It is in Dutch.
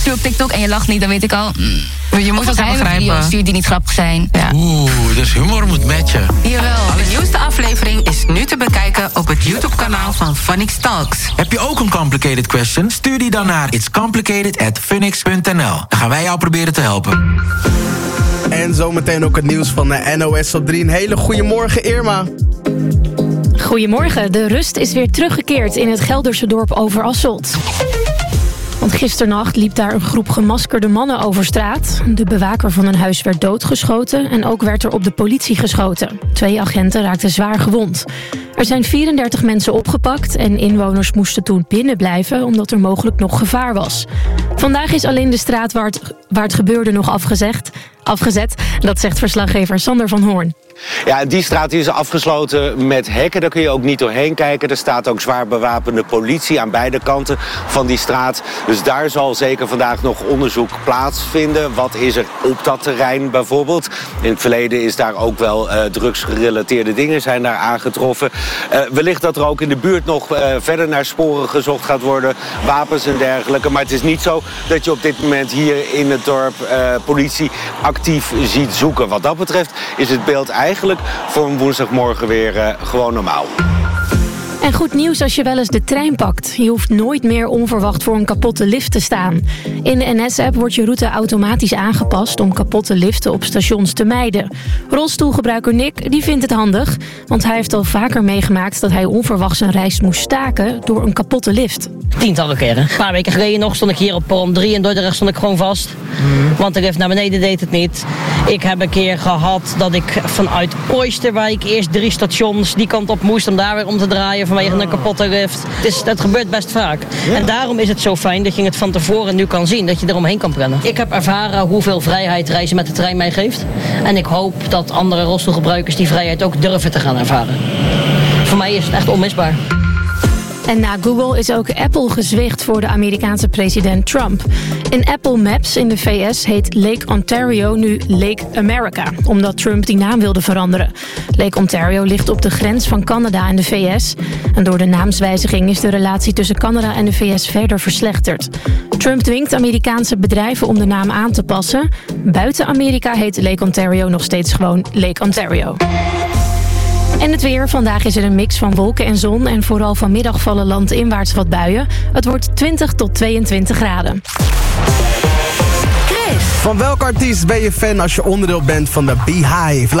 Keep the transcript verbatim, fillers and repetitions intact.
op TikTok en je lacht niet, dan weet ik al... Mm, je moet het wel begrijpen. Stuurt die niet grappig zijn. Ja. Oeh, dus humor moet matchen. Jawel, de nieuwste aflevering is nu te bekijken op het YouTube-kanaal van Funix Talks. Heb je ook een complicated question? Stuur die dan naar its complicated at funix punt n l. Dan gaan wij jou proberen te helpen. En zometeen ook het nieuws van de N O S op drie. Een hele goede morgen, Irma. Goedemorgen. De rust is weer teruggekeerd in het Gelderse dorp Overasselt. Want gisternacht liep daar een groep gemaskerde mannen over straat. De bewaker van een huis werd doodgeschoten en ook werd er op de politie geschoten. Twee agenten raakten zwaar gewond. Er zijn vierendertig mensen opgepakt en inwoners moesten toen binnen blijven omdat er mogelijk nog gevaar was. Vandaag is alleen de straat waar het, waar het gebeurde nog afgezegd, afgezet. Dat zegt verslaggever Sander van Hoorn. Ja, die straat die is afgesloten met hekken. Daar kun je ook niet doorheen kijken. Er staat ook zwaar bewapende politie aan beide kanten van die straat. Dus daar zal zeker vandaag nog onderzoek plaatsvinden. Wat is er op dat terrein bijvoorbeeld? In het verleden is daar ook wel uh, drugsgerelateerde dingen zijn daar aangetroffen. Uh, wellicht dat er ook in de buurt nog uh, verder naar sporen gezocht gaat worden. Wapens en dergelijke. Maar het is niet zo dat je op dit moment hier in het dorp uh, politie actief ziet zoeken. Wat dat betreft is het beeld eigenlijk... eigenlijk voor een woensdagmorgen weer uh, gewoon normaal. En goed nieuws als je wel eens de trein pakt. Je hoeft nooit meer onverwacht voor een kapotte lift te staan. In de N S-app wordt je route automatisch aangepast om kapotte liften op stations te mijden. Rolstoelgebruiker Nick die vindt het handig, want hij heeft al vaker meegemaakt dat hij onverwachts zijn reis moest staken door een kapotte lift. Tientallen keren. Een paar weken geleden nog stond ik hier op perron drie en Dordrecht stond ik gewoon vast. Mm. Want de lift naar beneden deed het niet. Ik heb een keer gehad dat ik vanuit Oosterwijk eerst drie stations die kant op moest om daar weer om te draaien vanwege een kapotte lift. Het, is, het gebeurt best vaak. Ja. En daarom is het zo fijn dat je het van tevoren nu kan zien, dat je eromheen kan plannen. Ik heb ervaren hoeveel vrijheid reizen met de trein mij geeft. En ik hoop dat andere rolstoelgebruikers die vrijheid ook durven te gaan ervaren. Voor mij is het echt onmisbaar. En na Google is ook Apple gezwicht voor de Amerikaanse president Trump. In Apple Maps in de V S heet Lake Ontario nu Lake America, omdat Trump die naam wilde veranderen. Lake Ontario ligt op de grens van Canada en de V S. En door de naamswijziging is de relatie tussen Canada en de V S verder verslechterd. Trump dwingt Amerikaanse bedrijven om de naam aan te passen. Buiten Amerika heet Lake Ontario nog steeds gewoon Lake Ontario. En het weer. Vandaag is er een mix van wolken en zon. En vooral vanmiddag vallen landinwaarts wat buien. Het wordt twintig tot tweeëntwintig graden. Chris. Van welke artiest ben je fan als je onderdeel bent van de Beehive?